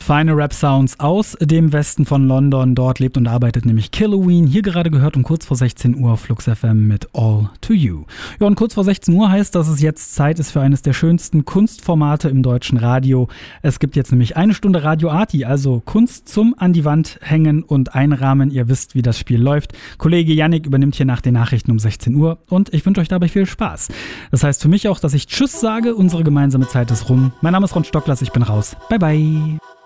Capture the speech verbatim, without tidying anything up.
Feine Rap-Sounds aus dem Westen von London. Dort lebt und arbeitet nämlich Killoween. Hier gerade gehört um kurz vor sechzehn Uhr auf Flux F M mit All to You. Ja, und kurz vor sechzehn Uhr heißt, dass es jetzt Zeit ist für eines der schönsten Kunstformate im deutschen Radio. Es gibt jetzt nämlich eine Stunde Radio Arti, also Kunst zum an die Wand hängen und einrahmen. Ihr wisst, wie das Spiel läuft. Kollege Yannick übernimmt hier nach den Nachrichten um sechzehn Uhr und ich wünsche euch dabei viel Spaß. Das heißt für mich auch, dass ich Tschüss sage. Unsere gemeinsame Zeit ist rum. Mein Name ist Ron Stocklers, ich bin raus. Bye bye.